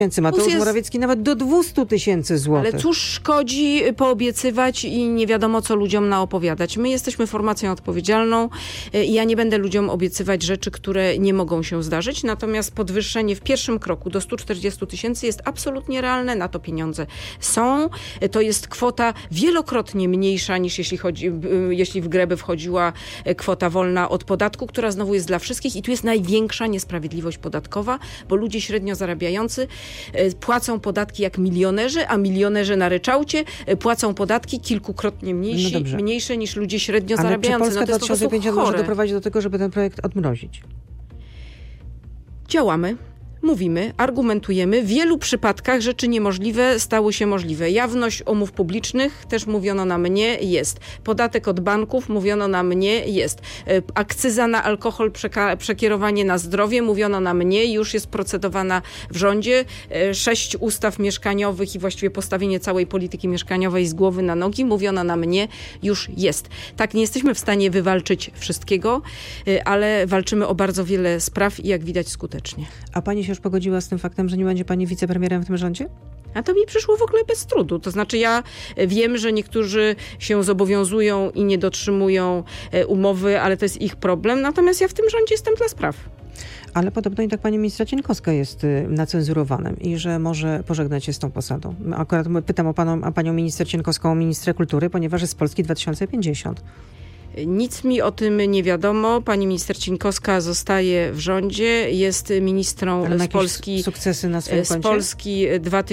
Mateusz Morawiecki nawet do 200 000 złotych. Ale cóż szkodzi poobiecywać i nie wiadomo co ludziom naopowiadać. My jesteśmy formacją odpowiedzialną i ja nie będę ludziom obiecywać rzeczy, które nie mogą się zdarzyć. Natomiast podwyższenie w pierwszym kroku do 140 000 jest absolutnie realne. Na to pieniądze są. To jest kwota wielokrotnie mniejsza niż jeśli w grę by wchodziła kwota wolna od podatku, która znowu jest dla wszystkich i tu jest największa niesprawiedliwość podatkowa, bo ludzie średnio zarabiający płacą podatki jak milionerzy, a milionerzy na ryczałcie płacą podatki kilkukrotnie mniejsze niż ludzie średnio zarabiający. Czy Polska 2050 może doprowadzić do tego, żeby ten projekt odmrozić? Działamy. Mówimy, argumentujemy. W wielu przypadkach rzeczy niemożliwe stały się możliwe. Jawność umów publicznych, też mówiono na mnie, jest. Podatek od banków, mówiono na mnie, jest. Akcyza na alkohol, przekierowanie na zdrowie, mówiono na mnie, już jest procedowana w rządzie. 6 ustaw mieszkaniowych i właściwie postawienie całej polityki mieszkaniowej z głowy na nogi, mówiono na mnie, już jest. Tak, nie jesteśmy w stanie wywalczyć wszystkiego, ale walczymy o bardzo wiele spraw i jak widać skutecznie. A pani się już pogodziła z tym faktem, że nie będzie pani wicepremierem w tym rządzie? A to mi przyszło w ogóle bez trudu. To znaczy ja wiem, że niektórzy się zobowiązują i nie dotrzymują umowy, ale to jest ich problem. Natomiast ja w tym rządzie jestem dla spraw. Ale podobno i tak pani ministra Cieńkowska jest na cenzurowanym i że może pożegnać się z tą posadą. Akurat pytam o panią minister Cieńkowską, ministrę kultury, ponieważ jest z Polski 2050. Nic mi o tym nie wiadomo. Pani minister Cieńkowska zostaje w rządzie, jest ministrą z Polski, sukcesy na swoim koncie? Z Polski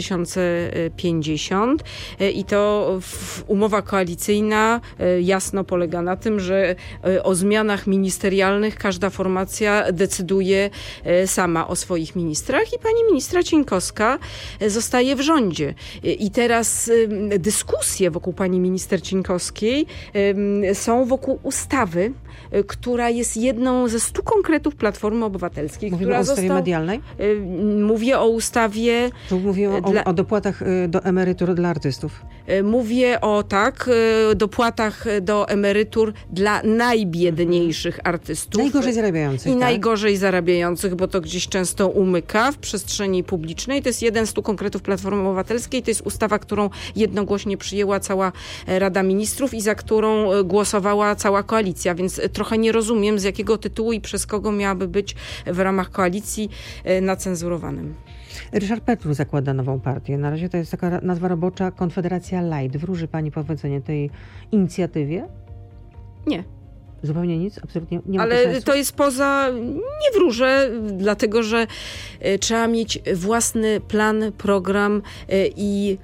2050 i to umowa koalicyjna jasno polega na tym, że o zmianach ministerialnych każda formacja decyduje sama o swoich ministrach i pani ministra Cieńkowska zostaje w rządzie. I teraz dyskusje wokół pani minister Cieńkowskiej są wokół ustawy, która jest jedną ze 100 konkretów Platformy Obywatelskiej. Mówimy o ustawie medialnej? Mówię o ustawie... Tu mówimy o dopłatach do emerytur dla artystów. Mówię o dopłatach do emerytur dla najbiedniejszych artystów. Najgorzej zarabiających. I najgorzej zarabiających, bo to gdzieś często umyka w przestrzeni publicznej. To jest jeden z 100 konkretów Platformy Obywatelskiej. To jest ustawa, którą jednogłośnie przyjęła cała Rada Ministrów i za którą głosowała cała koalicja, więc trochę nie rozumiem, z jakiego tytułu i przez kogo miałaby być w ramach koalicji na cenzurowanym. Ryszard Petru zakłada nową partię. Na razie to jest taka nazwa robocza Konfederacja Light. Wróży pani powodzenie tej inicjatywie? Nie. Zupełnie nic? Absolutnie nie ma Ale to jest nie wróżę, dlatego że trzeba mieć własny plan, program i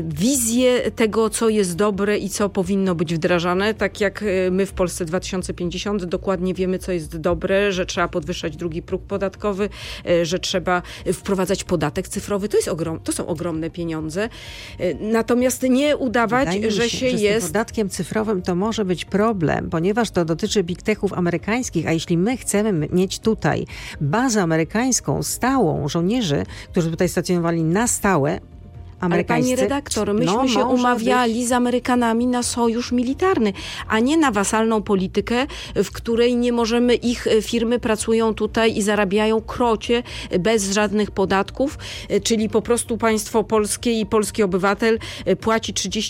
wizję tego, co jest dobre i co powinno być wdrażane. Tak jak my w Polsce 2050 dokładnie wiemy, co jest dobre, że trzeba podwyższać drugi próg podatkowy, że trzeba wprowadzać podatek cyfrowy. To są ogromne pieniądze. Natomiast nie udawać, że się jest... Z tym podatkiem cyfrowym to może być problem, ponieważ to dotyczy big techów amerykańskich, a jeśli my chcemy mieć tutaj bazę amerykańską, stałą, żołnierzy, którzy tutaj stacjonowali na stałe, ale pani redaktor, myśmy się umawiali z Amerykanami na sojusz militarny, a nie na wasalną politykę, w której nie możemy, ich firmy pracują tutaj i zarabiają krocie bez żadnych podatków, czyli po prostu państwo polskie i polski obywatel płaci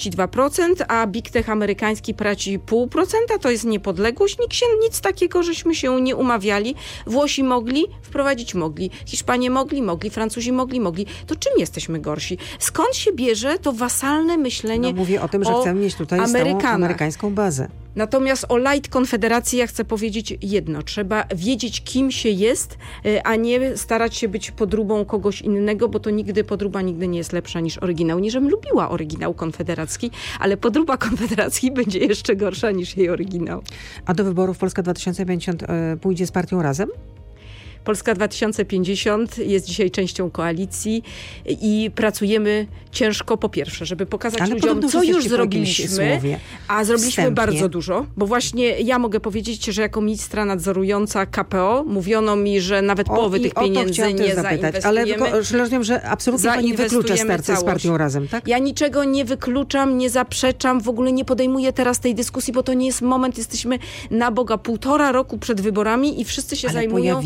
32%, a big tech amerykański płaci 0,5%, to jest niepodległość. Nic takiego, żeśmy się nie umawiali. Włosi mogli, wprowadzić mogli. Hiszpanie mogli, Francuzi mogli. To czym jesteśmy gorsi? Skąd się bierze to wasalne myślenie? Mówię o tym, że chcemy mieć tutaj stałą amerykańską bazę. Natomiast o Light Konfederacji ja chcę powiedzieć jedno. Trzeba wiedzieć, kim się jest, a nie starać się być podróbą kogoś innego, bo to podróba nigdy nie jest lepsza niż oryginał. Nie, żebym lubiła oryginał konfederacki, ale podróba konfederackiej będzie jeszcze gorsza niż jej oryginał. A do wyborów Polska 2050 pójdzie z partią Razem? Polska 2050 jest dzisiaj częścią koalicji i pracujemy ciężko, po pierwsze, żeby pokazać ludziom, co już zrobiliśmy, a zrobiliśmy wstępnie bardzo dużo, bo właśnie ja mogę powiedzieć, że jako ministra nadzorująca KPO mówiono mi, że nawet połowy tych pieniędzy nie zainwestujemy. Ale rozumiem, że absolutnie pani wyklucza starcie z partią Razem, tak? Ja niczego nie wykluczam, nie zaprzeczam, w ogóle nie podejmuję teraz tej dyskusji, bo to nie jest moment, jesteśmy na Boga 1,5 roku przed wyborami i wszyscy się zajmują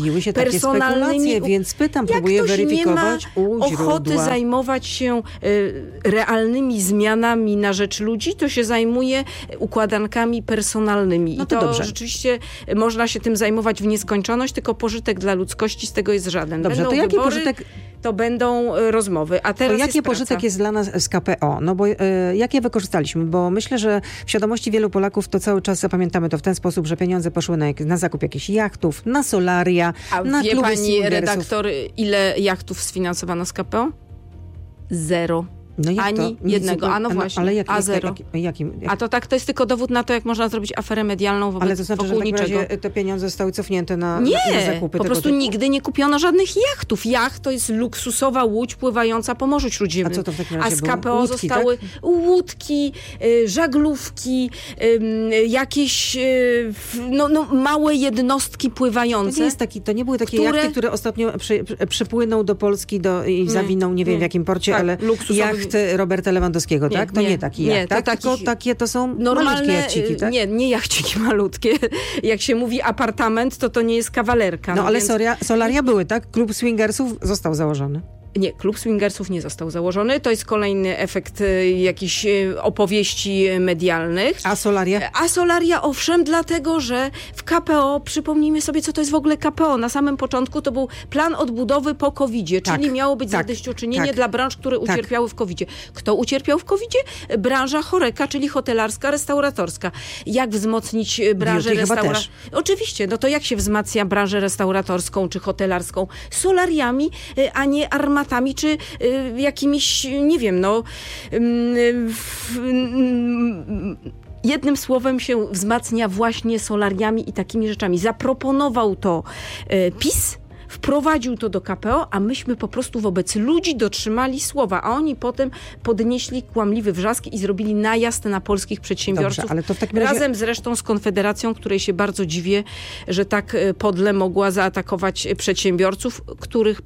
personalnymi. Spekulacje, więc pytam, Jak próbuję ktoś weryfikować nie ma u źródła. ochoty zajmować się realnymi zmianami na rzecz ludzi, to się zajmuje układankami personalnymi. No I to to dobrze. rzeczywiście można się tym zajmować w nieskończoność, tylko pożytek dla ludzkości z tego jest żaden. Dobrze, Będą to jaki wybory, pożytek... to będą rozmowy. A teraz To jaki jest pożytek praca. jest dla nas z KPO? No bo jak je wykorzystaliśmy? Bo myślę, że w świadomości wielu Polaków to cały czas zapamiętamy to w ten sposób, że pieniądze poszły na zakup jakichś jachtów, na solaria, A na wie kluby pani swingersów. redaktor, ile jachtów sfinansowano z KPO? 0. No jak Ani to? Nic jednego. zupełnie- A no właśnie, ale a zero. Jakim? A to tak, to jest tylko dowód na to, jak można zrobić aferę medialną wobec Ale to znaczy, że w wokół takim niczego. razie te pieniądze zostały cofnięte na Nie, zakupy po tego prostu typu? nigdy nie kupiono żadnych jachtów. Jacht to jest luksusowa łódź pływająca po Morzu Śródziemnym. A co to w takim A razie z było? KPO Łódki, zostały łódki, żaglówki, jakieś małe jednostki pływające. To nie były takie które- jachty, które ostatnio przypłynął do Polski i zawinął, nie wiem w jakim porcie, Tak, ale luksusowy- jacht Roberta Lewandowskiego, Nie, tak? To nie taki nie, jacht, to tak? takich- Tylko takie to są malutkie Normalne, jachciki, tak? nie jachciki malutkie. Jak się mówi apartament, to nie jest kawalerka. No ale więc... solaria były, tak? Klub swingersów został założony. Nie, klub swingersów nie został założony. To jest kolejny efekt jakichś opowieści medialnych. A solaria? A solaria owszem, dlatego że w KPO, przypomnijmy sobie, co to jest w ogóle KPO. Na samym początku to był plan odbudowy po COVID-zie, Tak, czyli miało być tak, zadośćuczynienie tak. dla branż, które Tak. ucierpiały w COVID-zie. Kto ucierpiał w COVID-zie? Branża choreka, czyli hotelarska, restauratorska. Jak wzmocnić branżę Beauty chyba restauracyjną? też. Oczywiście, no to jak się wzmacnia branżę restauratorską czy hotelarską? Solariami, a nie armatami, czy jakimiś, nie wiem, jednym słowem się wzmacnia właśnie solariami i takimi rzeczami. Zaproponował to PiS, wprowadził to do KPO, a myśmy po prostu wobec ludzi dotrzymali słowa, a oni potem podnieśli kłamliwy wrzask i zrobili najazd na polskich przedsiębiorców. Dobrze, ale to w takim razie... Razem zresztą z Konfederacją, której się bardzo dziwię, że tak podle mogła zaatakować przedsiębiorców, których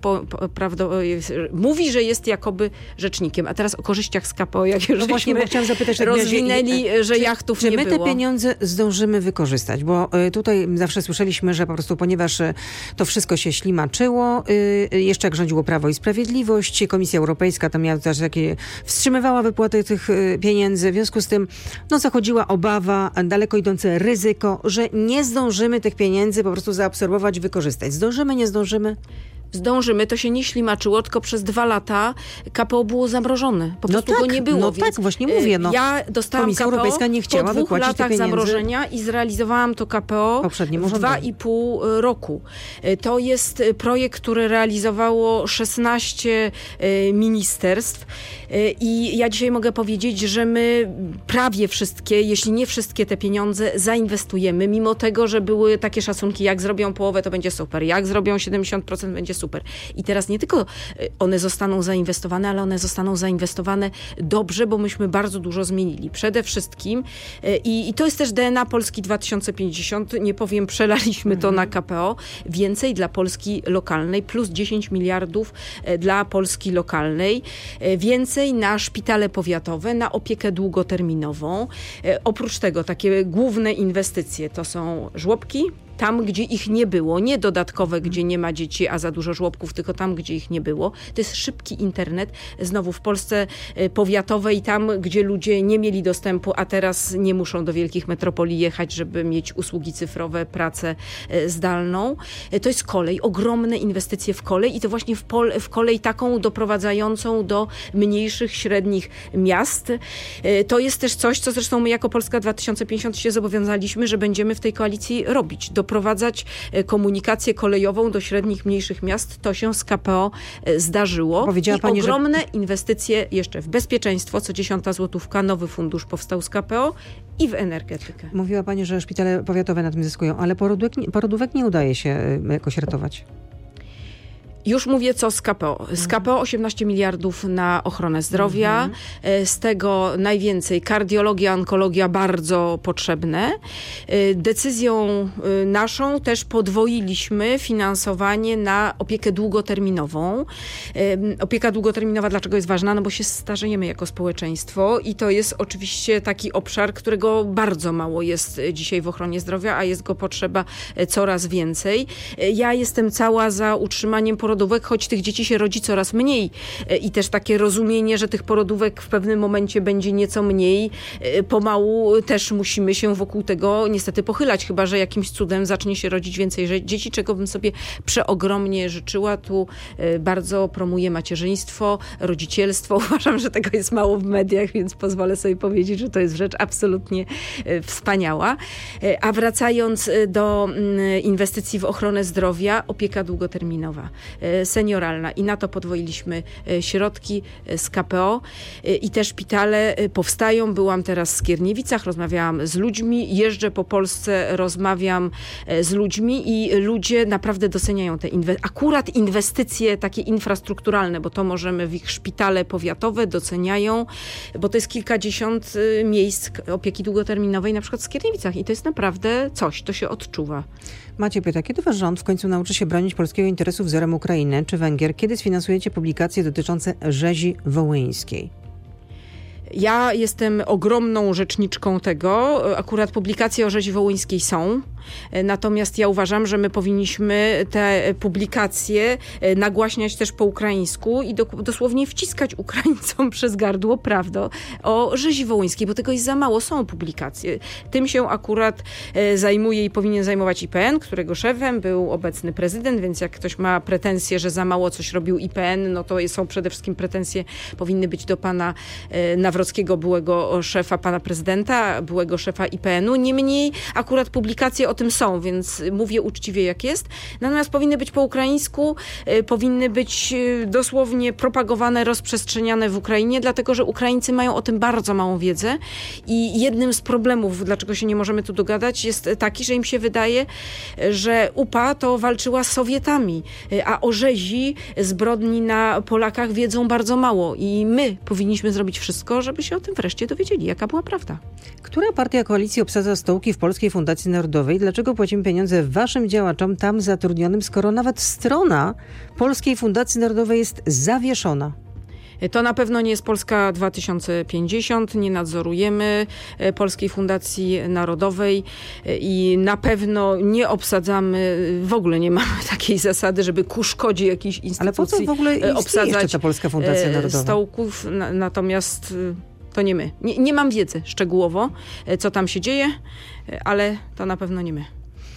mówi, że jest jakoby rzecznikiem. A teraz o korzyściach z KPO, jak już No właśnie, bo chciałam zapytać, tak rozwinęli, że jachtów czy nie my było. te pieniądze zdążymy wykorzystać? Bo tutaj zawsze słyszeliśmy, że po prostu ponieważ to wszystko się ślimaczyło, jeszcze jak rządziło Prawo i Sprawiedliwość, Komisja Europejska tam miała też takie, wstrzymywała wypłaty tych pieniędzy, w związku z tym zachodziła obawa, daleko idące ryzyko, że nie zdążymy tych pieniędzy po prostu zaabsorbować, wykorzystać. Zdążymy, nie zdążymy? Zdążymy, to się nie ślimaczyło, tylko przez 2 lata KPO było zamrożone. Po prostu go nie było. No więc tak, właśnie mówię. ja dostałam Komisja KPO Europejska nie chciała po 2 wypłacić tych latach pieniędzy zamrożenia i zrealizowałam to KPO poprzedniemu w rządowi. 2,5 roku. To jest projekt, który realizowało 16 ministerstw i ja dzisiaj mogę powiedzieć, że my prawie wszystkie, jeśli nie wszystkie te pieniądze zainwestujemy, mimo tego, że były takie szacunki, jak zrobią połowę, to będzie super, jak zrobią 70%, będzie super. I teraz nie tylko one zostaną zainwestowane, ale one zostaną zainwestowane dobrze, bo myśmy bardzo dużo zmienili. Przede wszystkim i to jest też DNA Polski 2050, nie powiem, przelaliśmy to na KPO, więcej dla Polski lokalnej, plus 10 miliardów dla Polski lokalnej, więcej na szpitale powiatowe, na opiekę długoterminową. Oprócz tego takie główne inwestycje to są żłobki, tam, gdzie ich nie było, nie dodatkowe, gdzie nie ma dzieci, a za dużo żłobków, tylko tam, gdzie ich nie było. To jest szybki internet, znowu w Polsce powiatowej, tam, gdzie ludzie nie mieli dostępu, a teraz nie muszą do wielkich metropolii jechać, żeby mieć usługi cyfrowe, pracę zdalną. To jest kolej, ogromne inwestycje w kolej i to właśnie w kolej taką doprowadzającą do mniejszych, średnich miast. To jest też coś, co zresztą my jako Polska 2050 się zobowiązaliśmy, że będziemy w tej koalicji robić. Doprowadzać komunikację kolejową do średnich, mniejszych miast. To się z KPO zdarzyło. Powiedziała pani, ogromne inwestycje jeszcze w bezpieczeństwo, co 10. złotówka, nowy fundusz powstał z KPO i w energetykę. Mówiła pani, że szpitale powiatowe na tym zyskują, ale porodówek nie udaje się jakoś ratować. Już mówię, co z KPO. Z KPO 18 miliardów na ochronę zdrowia. Z tego najwięcej kardiologia, onkologia bardzo potrzebne. Decyzją naszą też podwoiliśmy finansowanie na opiekę długoterminową. Opieka długoterminowa dlaczego jest ważna? No bo się starzejemy jako społeczeństwo i to jest oczywiście taki obszar, którego bardzo mało jest dzisiaj w ochronie zdrowia, a jest go potrzeba coraz więcej. Ja jestem cała za utrzymaniem porodówek, choć tych dzieci się rodzi coraz mniej i też takie rozumienie, że tych porodówek w pewnym momencie będzie nieco mniej, pomału też musimy się wokół tego niestety pochylać, chyba że jakimś cudem zacznie się rodzić więcej dzieci, czego bym sobie przeogromnie życzyła. Tu bardzo promuję macierzyństwo, rodzicielstwo. Uważam, że tego jest mało w mediach, więc pozwolę sobie powiedzieć, że to jest rzecz absolutnie wspaniała. A wracając do inwestycji w ochronę zdrowia, opieka długoterminowa, senioralna i na to podwoiliśmy środki z KPO i te szpitale powstają. Byłam teraz w Skierniewicach, rozmawiałam z ludźmi, jeżdżę po Polsce, rozmawiam z ludźmi i ludzie naprawdę doceniają te akurat inwestycje takie infrastrukturalne, bo to możemy w ich szpitale powiatowe doceniają, bo to jest kilkadziesiąt miejsc opieki długoterminowej na przykład w Skierniewicach i to jest naprawdę coś, to się odczuwa. Maciej pyta, kiedy wasz rząd w końcu nauczy się bronić polskiego interesu wzorem Ukrainy czy Węgier? Kiedy sfinansujecie publikacje dotyczące rzezi wołyńskiej? Ja jestem ogromną rzeczniczką tego. Akurat publikacje o rzezi wołyńskiej są. Natomiast ja uważam, że my powinniśmy te publikacje nagłaśniać też po ukraińsku i dosłownie wciskać Ukraińcom przez gardło prawdę o rzezi wołyńskiej, bo tego jest za mało. Są publikacje. Tym się akurat zajmuje i powinien zajmować IPN, którego szefem był obecny prezydent, więc jak ktoś ma pretensje, że za mało coś robił IPN, no to są przede wszystkim pretensje, powinny być do pana Nawrockiego, byłego szefa pana prezydenta, byłego szefa IPN-u. Niemniej akurat publikacje o tym są, więc mówię uczciwie jak jest. Natomiast powinny być po ukraińsku, powinny być dosłownie propagowane, rozprzestrzeniane w Ukrainie, dlatego że Ukraińcy mają o tym bardzo małą wiedzę i jednym z problemów, dlaczego się nie możemy tu dogadać, jest taki, że im się wydaje, że UPA to walczyła z Sowietami, a o rzezi zbrodni na Polakach wiedzą bardzo mało i my powinniśmy zrobić wszystko, żeby się o tym wreszcie dowiedzieli, jaka była prawda. Która partia koalicji obsadza stołki w Polskiej Fundacji Narodowej? Dlaczego płacimy pieniądze waszym działaczom tam zatrudnionym, skoro nawet strona Polskiej Fundacji Narodowej jest zawieszona? To na pewno nie jest Polska 2050, nie nadzorujemy Polskiej Fundacji Narodowej i na pewno nie obsadzamy, w ogóle nie mamy takiej zasady, żeby ku szkodzie jakiejś instytucji ale po co w ogóle obsadzać ta Polska Fundacja Narodowa? Stołków, natomiast to nie my. Nie mam wiedzy szczegółowo, co tam się dzieje, ale to na pewno nie my.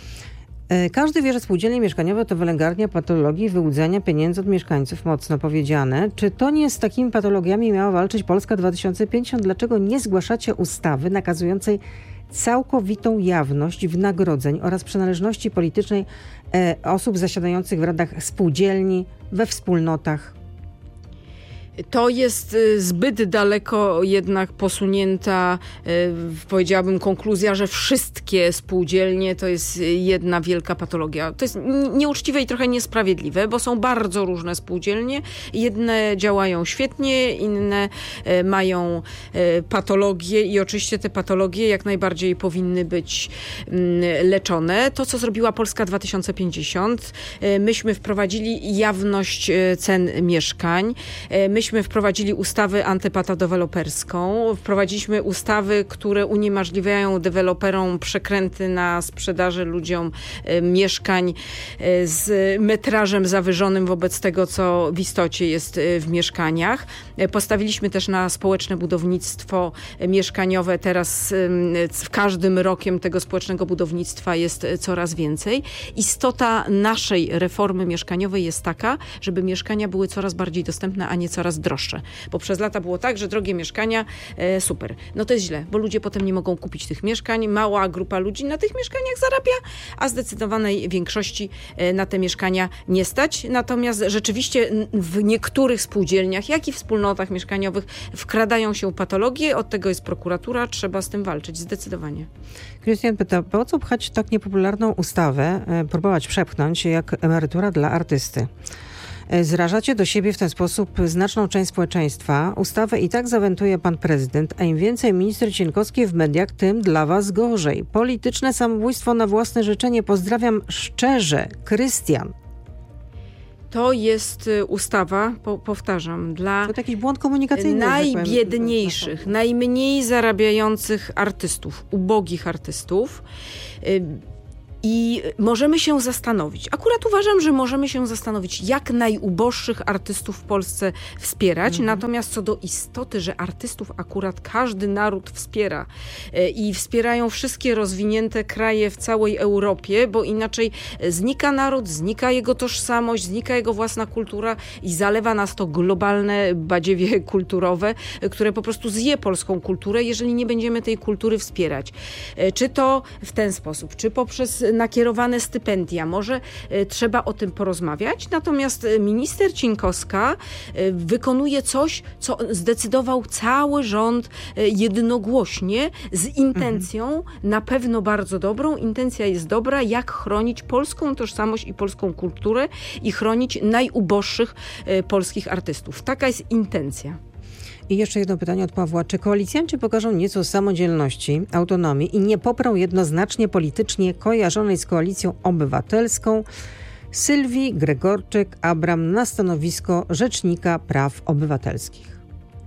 Każdy wie, że spółdzielnie mieszkaniowe to wylęgarnia patologii i wyłudzania pieniędzy od mieszkańców, mocno powiedziane. Czy to nie z takimi patologiami miała walczyć Polska 2050? Dlaczego nie zgłaszacie ustawy nakazującej całkowitą jawność wynagrodzeń oraz przynależności politycznej osób zasiadających w radach spółdzielni, we wspólnotach? To jest zbyt daleko jednak posunięta, powiedziałabym, konkluzja, że wszystkie spółdzielnie to jest jedna wielka patologia. To jest nieuczciwe i trochę niesprawiedliwe, bo są bardzo różne spółdzielnie. Jedne działają świetnie, inne mają patologie i oczywiście te patologie jak najbardziej powinny być leczone. To, co zrobiła Polska 2050, myśmy wprowadzili jawność cen mieszkań, myśmy wprowadzili ustawę antypatodeweloperską, wprowadziliśmy ustawy, które uniemożliwiają deweloperom przekręty na sprzedaży ludziom mieszkań z metrażem zawyżonym wobec tego, co w istocie jest w mieszkaniach. Postawiliśmy też na społeczne budownictwo mieszkaniowe. Teraz w każdym rokiem tego społecznego budownictwa jest coraz więcej. Istota naszej reformy mieszkaniowej jest taka, żeby mieszkania były coraz bardziej dostępne, a nie coraz droższe. Bo przez lata było tak, że drogie mieszkania, super. No to jest źle, bo ludzie potem nie mogą kupić tych mieszkań. Mała grupa ludzi na tych mieszkaniach zarabia, a zdecydowanej większości na te mieszkania nie stać. Natomiast rzeczywiście w niektórych spółdzielniach, jak i wspólnotach mieszkaniowych wkradają się patologie. Od tego jest prokuratura. Trzeba z tym walczyć. Zdecydowanie. Krystian pyta, po co pchać tak niepopularną ustawę, próbować przepchnąć jak emerytura dla artysty? Zrażacie do siebie w ten sposób znaczną część społeczeństwa. Ustawę i tak zawetuje pan prezydent, a im więcej minister Cieńkowski w mediach, tym dla was gorzej. Polityczne samobójstwo na własne życzenie. Pozdrawiam szczerze. Krystian. To jest ustawa, powtarzam, dla to jakiś błąd komunikacyjny, najbiedniejszych, najmniej zarabiających artystów, ubogich artystów. I możemy się zastanowić, akurat uważam, że możemy się zastanowić, jak najuboższych artystów w Polsce wspierać, natomiast co do istoty, że artystów akurat każdy naród wspiera i wspierają wszystkie rozwinięte kraje w całej Europie, bo inaczej znika naród, znika jego tożsamość, znika jego własna kultura i zalewa nas to globalne badziewie kulturowe, które po prostu zje polską kulturę, jeżeli nie będziemy tej kultury wspierać. Czy to w ten sposób, czy poprzez nakierowane stypendia. Może trzeba o tym porozmawiać, natomiast minister Cieńkowska wykonuje coś, co zdecydował cały rząd jednogłośnie z intencją, na pewno bardzo dobrą. Intencja jest dobra, jak chronić polską tożsamość i polską kulturę i chronić najuboższych polskich artystów. Taka jest intencja. I jeszcze jedno pytanie od Pawła. Czy koalicjanci pokażą nieco samodzielności, autonomii i nie poprą jednoznacznie politycznie kojarzonej z Koalicją Obywatelską Sylwii Gregorczyk-Abram na stanowisko Rzecznika Praw Obywatelskich?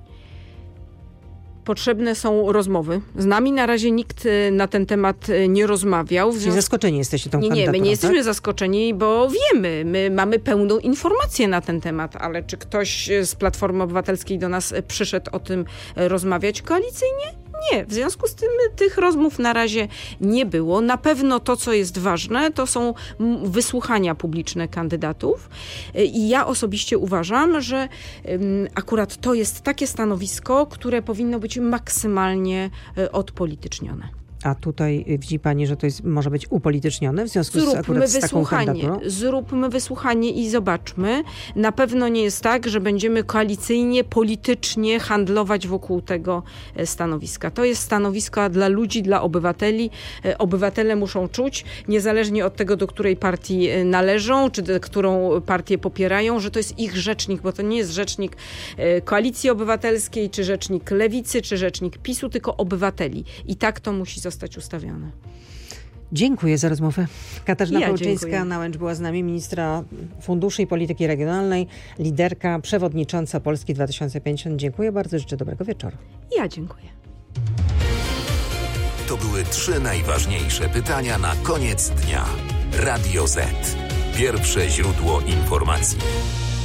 Potrzebne są rozmowy. Z nami na razie nikt na ten temat nie rozmawiał. Czyli zaskoczeni jesteście tą kandydaturą? Nie, my nie jesteśmy tak? zaskoczeni, bo wiemy. My mamy pełną informację na ten temat, ale czy ktoś z Platformy Obywatelskiej do nas przyszedł o tym rozmawiać koalicyjnie? Nie. W związku z tym tych rozmów na razie nie było. Na pewno to, co jest ważne, to są wysłuchania publiczne kandydatów. I ja osobiście uważam, że akurat to jest takie stanowisko, które powinno być maksymalnie odpolitycznione. A tutaj widzi pani, że to może być upolitycznione w związku z taką kandydaturą? Zróbmy wysłuchanie i zobaczmy. Na pewno nie jest tak, że będziemy koalicyjnie, politycznie handlować wokół tego stanowiska. To jest stanowisko dla ludzi, dla obywateli. Obywatele muszą czuć, niezależnie od tego, do której partii należą, czy którą partię popierają, że to jest ich rzecznik, bo to nie jest rzecznik Koalicji Obywatelskiej, czy rzecznik Lewicy, czy rzecznik PiS-u, tylko obywateli. I tak to musi zostać ustawione. Dziękuję za rozmowę. Katarzyna Pełczyńska-Nałęcz była z nami, ministra Funduszy i Polityki Regionalnej, liderka, przewodnicząca Polski 2050. Dziękuję bardzo, życzę dobrego wieczoru. Ja dziękuję. To były 3 najważniejsze pytania na koniec dnia. Radio Z. Pierwsze źródło informacji.